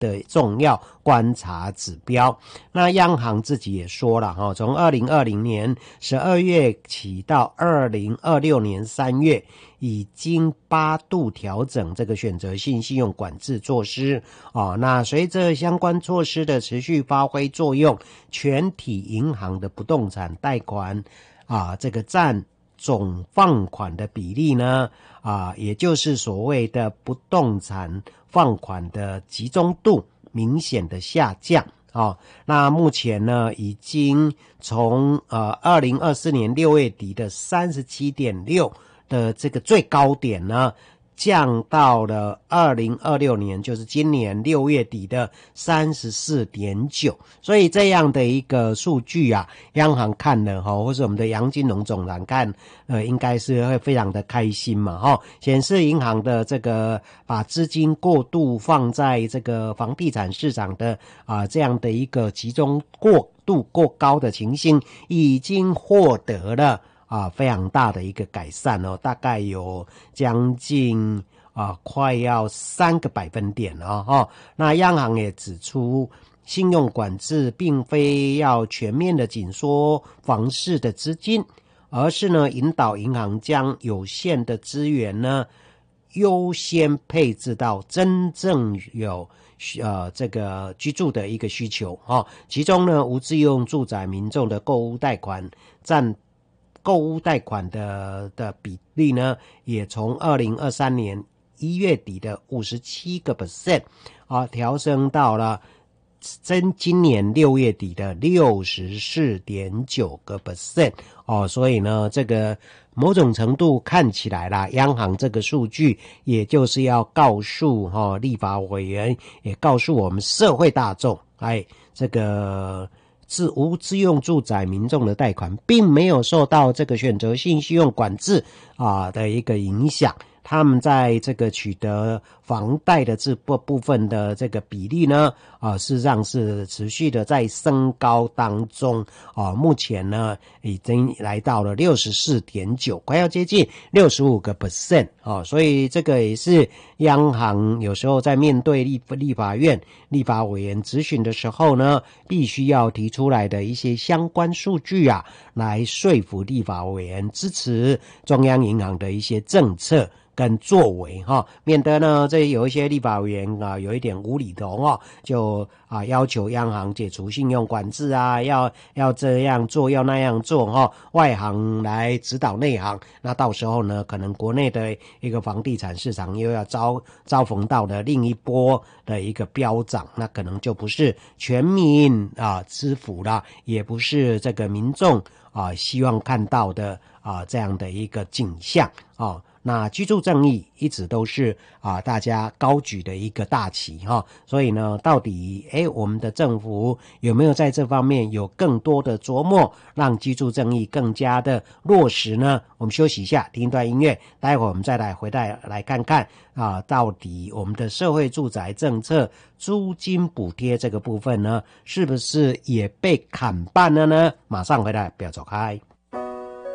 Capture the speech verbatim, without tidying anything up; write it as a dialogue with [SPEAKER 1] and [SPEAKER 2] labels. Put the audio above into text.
[SPEAKER 1] 的重要观察指标。那央行自己也说了哈，从二零二零年十二月起到二零二六年三月，已经八度调整这个选择性信用管制措施哦。那随着相关措施的持续发挥作用，全体银行的不动产贷款啊，这个占总放款的比例呢，啊，也就是所谓的不动产放款的集中度明显的下降。哦，那目前呢，已经从呃二零二四年六月底的 三十七点六 的这个最高点呢，降到了二零二六年，就是今年六月底的 三十四点九。 所以这样的一个数据啊，央行看了齁，或是我们的杨金龙总裁看，呃，应该是会非常的开心嘛齁。显示银行的这个把资金过度放在这个房地产市场的啊、呃、这样的一个集中过度过高的情形，已经获得了啊，非常大的一个改善哦，大概有将近啊，快要三个百分点了哦。那央行也指出，信用管制并非要全面的紧缩房市的资金，而是呢引导银行将有限的资源呢优先配置到真正有呃这个居住的一个需求哦。其中呢，无自用住宅民众的购屋贷款占购屋贷款的的比例呢，也从二零二三年一月底的 百分之五十七 啊，调升到了真今年六月底的 百分之六十四点九 哦。所以呢，这个某种程度看起来啦，央行这个数据也就是要告诉哈、哦、立法委员，也告诉我们社会大众，哎，这个自无自用住宅民众的贷款并没有受到这个选择性信用管制啊的一个影响，他们在这个取得房贷的这部分的这个比例呢，啊，事实上是持续的在升高当中啊。目前呢，已经来到了 百分之六十四点九， 快要接近 百分之六十五 啊。所以这个也是央行有时候在面对立立法院立法委员质询的时候呢，必须要提出来的一些相关数据啊，来说服立法委员支持中央银行的一些政策跟作为哈，免得呢这有一些立法委员啊有一点无厘头哦，就啊要求央行解除信用管制啊，要要这样做要那样做哈，外行来指导内行，那到时候呢可能国内的一个房地产市场又要遭遭逢到的另一波的一个飙涨，那可能就不是全民啊之福啦，也不是这个民众啊希望看到的啊这样的一个景象啊。那居住正义一直都是啊大家高举的一个大旗哈，所以呢，到底诶我们的政府有没有在这方面有更多的琢磨，让居住正义更加的落实呢？我们休息一下，听一段音乐，待会儿我们再来回来来看看啊，到底我们的社会住宅政策租金补贴这个部分呢，是不是也被砍半了呢？马上回来，不要走开。